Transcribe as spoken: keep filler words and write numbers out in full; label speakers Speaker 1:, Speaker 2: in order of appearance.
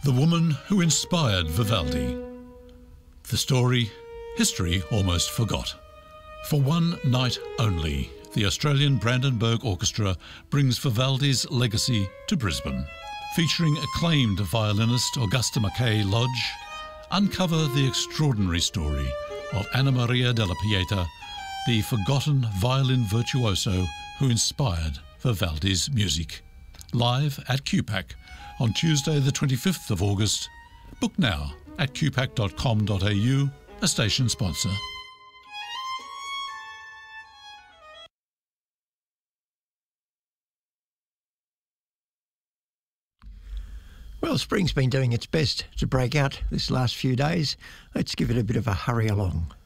Speaker 1: The woman who inspired Vivaldi. The story, history almost forgot. For one night only, the Australian Brandenburg Orchestra brings Vivaldi's legacy to Brisbane. Featuring acclaimed violinist Augusta Mackay Lodge, uncover the extraordinary story of Anna Maria della Pieta, the forgotten violin virtuoso who inspired Vivaldi's music. Live at Q PAC on Tuesday the twenty-fifth of August. Book now at q pac dot com dot a u, a station sponsor.
Speaker 2: Well, spring's been doing its best to break out this last few days. Let's give it a bit of a hurry along.